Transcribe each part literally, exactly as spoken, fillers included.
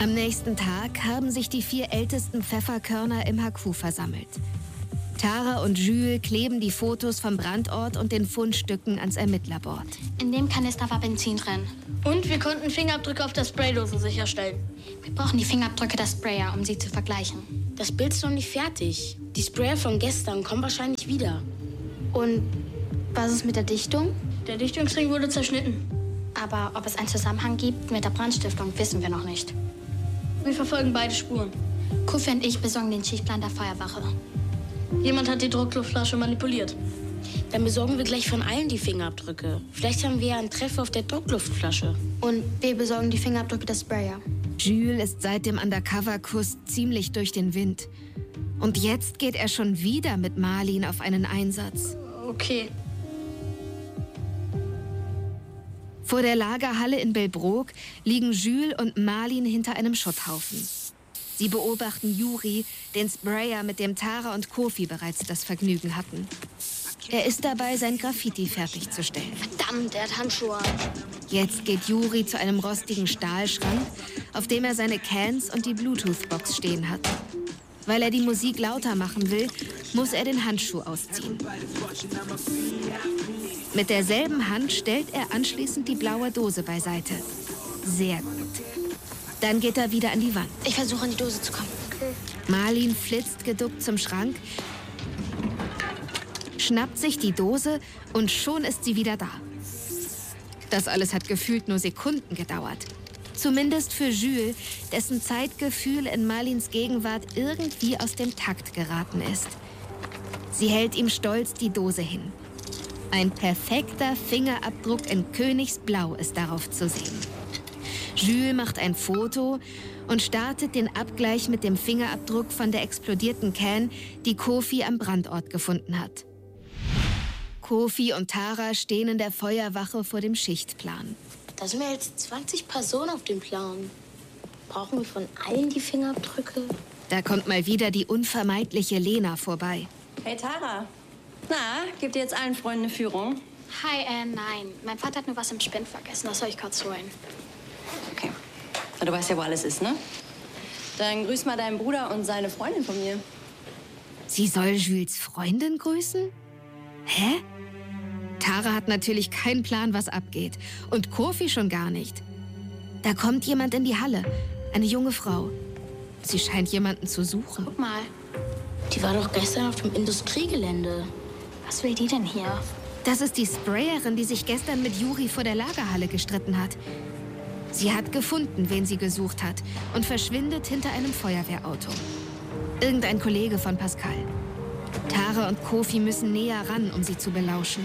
Am nächsten Tag haben sich die vier ältesten Pfefferkörner im H Q versammelt. Tara und Jules kleben die Fotos vom Brandort und den Fundstücken ans Ermittlerboard. In dem Kanister war Benzin drin. Und wir konnten Fingerabdrücke auf der Spraydose sicherstellen. Wir brauchen die Fingerabdrücke der Sprayer, um sie zu vergleichen. Das Bild ist noch nicht fertig. Die Sprayer von gestern kommen wahrscheinlich wieder. Und was ist mit der Dichtung? Der Dichtungsring wurde zerschnitten. Aber ob es einen Zusammenhang gibt mit der Brandstiftung, wissen wir noch nicht. Wir verfolgen beide Spuren. Kofi und ich besorgen den Schichtplan der Feuerwache. Jemand hat die Druckluftflasche manipuliert. Dann besorgen wir gleich von allen die Fingerabdrücke. Vielleicht haben wir ja einen Treffer auf der Druckluftflasche. Und wir besorgen die Fingerabdrücke der Sprayer. Jules ist seit dem Undercover-Kuss ziemlich durch den Wind. Und jetzt geht er schon wieder mit Marlin auf einen Einsatz. Okay. Vor der Lagerhalle in Belbrook liegen Jules und Marlin hinter einem Schutthaufen. Sie beobachten Juri, den Sprayer, mit dem Tara und Kofi bereits das Vergnügen hatten. Er ist dabei, sein Graffiti fertigzustellen. Verdammt, er hat Handschuhe an. Jetzt geht Juri zu einem rostigen Stahlschrank, auf dem er seine Cans und die Bluetooth-Box stehen hat. Weil er die Musik lauter machen will, muss er den Handschuh ausziehen. Mit derselben Hand stellt er anschließend die blaue Dose beiseite. Sehr gut. Dann geht er wieder an die Wand. Ich versuche, an die Dose zu kommen. Okay. Marlin flitzt geduckt zum Schrank, schnappt sich die Dose und schon ist sie wieder da. Das alles hat gefühlt nur Sekunden gedauert. Zumindest für Jules, dessen Zeitgefühl in Marlins Gegenwart irgendwie aus dem Takt geraten ist. Sie hält ihm stolz die Dose hin. Ein perfekter Fingerabdruck in Königsblau ist darauf zu sehen. Jules macht ein Foto und startet den Abgleich mit dem Fingerabdruck von der explodierten Can, die Kofi am Brandort gefunden hat. Kofi und Tara stehen in der Feuerwache vor dem Schichtplan. Da sind wir jetzt zwanzig Personen auf dem Plan. Brauchen wir von allen die Fingerabdrücke? Da kommt mal wieder die unvermeidliche Lena vorbei. Hey Tara, na, gibt ihr jetzt allen Freunden eine Führung? Hi, äh, nein. Mein Vater hat nur was im Spind vergessen. Das soll ich kurz holen. Okay. Na, du weißt ja, wo alles ist, ne? Dann grüß mal deinen Bruder und seine Freundin von mir. Sie soll Jules Freundin grüßen? Hä? Tara hat natürlich keinen Plan, was abgeht. Und Kofi schon gar nicht. Da kommt jemand in die Halle. Eine junge Frau. Sie scheint jemanden zu suchen. Guck mal. Die war doch gestern auf dem Industriegelände. Was will die denn hier? Das ist die Sprayerin, die sich gestern mit Juri vor der Lagerhalle gestritten hat. Sie hat gefunden, wen sie gesucht hat, und verschwindet hinter einem Feuerwehrauto. Irgendein Kollege von Pascal. Tara und Kofi müssen näher ran, um sie zu belauschen.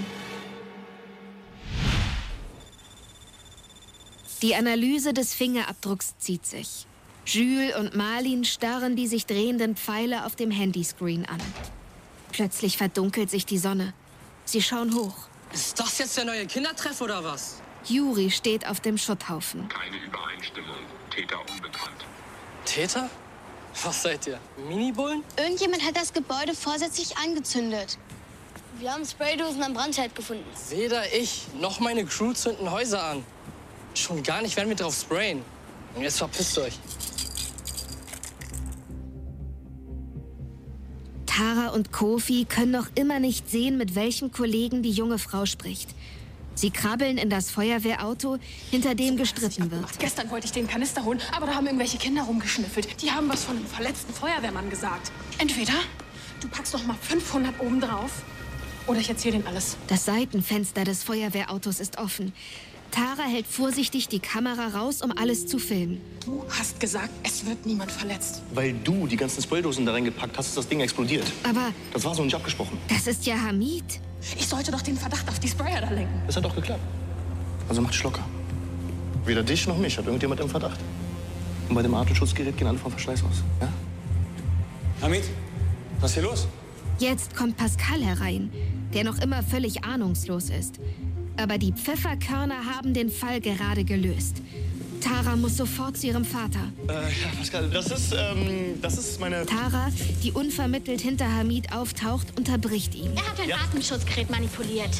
Die Analyse des Fingerabdrucks zieht sich. Jules und Marlin starren die sich drehenden Pfeile auf dem Handyscreen an. Plötzlich verdunkelt sich die Sonne. Sie schauen hoch. Ist das jetzt der neue Kindertreff oder was? Juri steht auf dem Schutthaufen. Keine Übereinstimmung. Täter unbekannt. Täter? Was seid ihr? Minibullen? Irgendjemand hat das Gebäude vorsätzlich angezündet. Wir haben Spraydosen am Brandherd gefunden. Weder ich noch meine Crew zünden Häuser an. Schon gar nicht, wenn wir drauf sprayen. Und jetzt verpisst euch. Tara und Kofi können noch immer nicht sehen, mit welchem Kollegen die junge Frau spricht. Sie krabbeln in das Feuerwehrauto, hinter dem gestritten wird. Gestern wollte ich den Kanister holen, aber da haben irgendwelche Kinder rumgeschnüffelt. Die haben was von einem verletzten Feuerwehrmann gesagt. Entweder du packst noch mal fünfhundert oben drauf oder ich erzähle denen alles. Das Seitenfenster des Feuerwehrautos ist offen. Tara hält vorsichtig die Kamera raus, um alles zu filmen. Du hast gesagt, es wird niemand verletzt. Weil du die ganzen Spraydosen da reingepackt hast, ist das Ding explodiert. Aber Das war so nicht abgesprochen. das ist ja Hamid. Ich sollte doch den Verdacht auf die Sprayer da lenken. Das hat doch geklappt. Also macht dich locker. Weder dich noch mich hat irgendjemand im Verdacht. Und bei dem Atemschutzgerät gehen alle vom Verschleiß aus. Ja? Hamid, was ist hier los? Jetzt kommt Pascal herein, der noch immer völlig ahnungslos ist. Aber die Pfefferkörner haben den Fall gerade gelöst. Tara muss sofort zu ihrem Vater. Äh, ja, Pascal, das ist, ähm, das ist meine... Tara, die unvermittelt hinter Hamid auftaucht, unterbricht ihn. Er hat ein Ja. Atemschutzgerät manipuliert.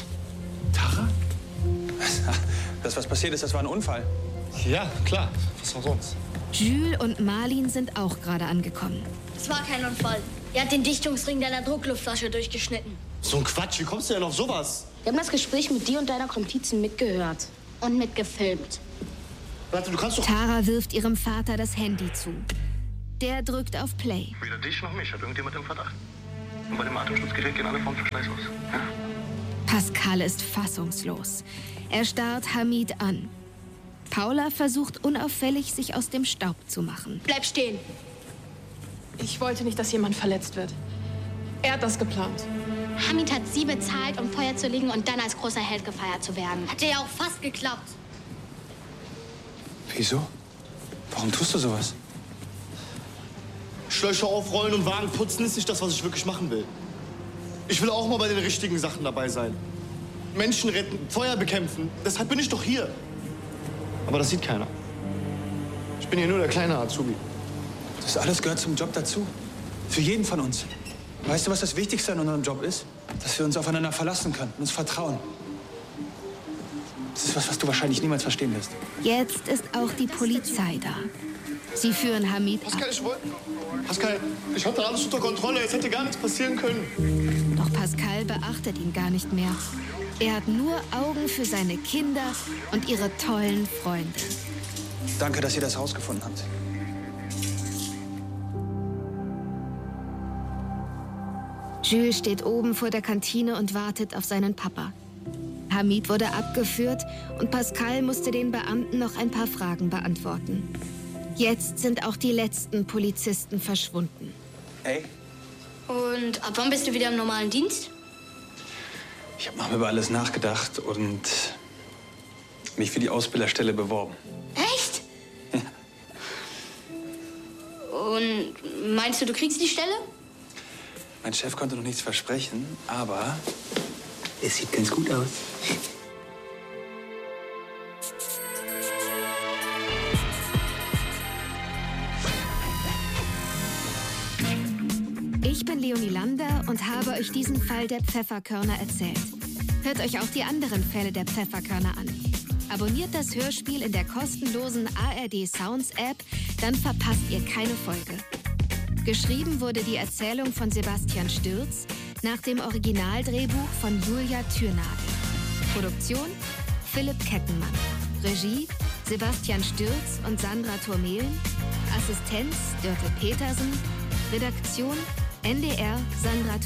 Das, was passiert ist, das war ein Unfall. Ja, klar. Was auch sonst. Jules und Marlin sind auch gerade angekommen. Es war kein Unfall. Er hat den Dichtungsring deiner Druckluftflasche durchgeschnitten. So ein Quatsch, wie kommst du denn auf sowas? Wir haben das Gespräch mit dir und deiner Komplizin mitgehört. Und mitgefilmt. Warte, du kannst doch... Tara wirft ihrem Vater das Handy zu. Der drückt auf Play. Weder dich noch mich hat irgendjemand im Verdacht. Und bei dem Atemschutzgerät gehen alle vom Verschleiß aus. Ja? Pascal ist fassungslos. Er starrt Hamid an. Paula versucht unauffällig, sich aus dem Staub zu machen. Bleib stehen. Ich wollte nicht, dass jemand verletzt wird. Er hat das geplant. Hamid hat sie bezahlt, um Feuer zu legen und dann als großer Held gefeiert zu werden. Hat dir ja auch fast geklappt. Wieso? Warum tust du sowas? Schläuche aufrollen und Wagen putzen ist nicht das, was ich wirklich machen will. Ich will auch mal bei den richtigen Sachen dabei sein. Menschen retten, Feuer bekämpfen. Deshalb bin ich doch hier. Aber das sieht keiner. Ich bin hier nur der kleine Azubi. Das alles gehört zum Job dazu. Für jeden von uns. Weißt du, was das Wichtigste an unserem Job ist? Dass wir uns aufeinander verlassen können und uns vertrauen. Das ist was, was du wahrscheinlich niemals verstehen wirst. Jetzt ist auch die Polizei da. Sie führen Hamid ab. Pascal, ich wollte... Pascal, ich hatte alles unter Kontrolle. Es hätte gar nichts passieren können. Doch Pascal beachtet ihn gar nicht mehr. Er hat nur Augen für seine Kinder und ihre tollen Freunde. Danke, dass ihr das rausgefunden habt. Jules steht oben vor der Kantine und wartet auf seinen Papa. Hamid wurde abgeführt und Pascal musste den Beamten noch ein paar Fragen beantworten. Jetzt sind auch die letzten Polizisten verschwunden. Hey, Und ab wann bist du wieder im normalen Dienst? ich habe mal über alles nachgedacht und mich für die Ausbilderstelle beworben. Echt? Und meinst du, du kriegst die Stelle? Mein Chef konnte noch nichts versprechen, aber es sieht ganz gut aus. Ich bin Leonie Lander und habe euch diesen Fall der Pfefferkörner erzählt. Hört euch auch die anderen Fälle der Pfefferkörner an. Abonniert das Hörspiel in der kostenlosen A R D Sounds App, dann verpasst ihr keine Folge. Geschrieben wurde die Erzählung von Sebastian Stürz nach dem Originaldrehbuch von Julia Thürnagel. Produktion Philipp Kettenmann. Regie Sebastian Stürz und Sandra Thurmehlen. Assistenz Dörte Petersen. Redaktion N D R Sandra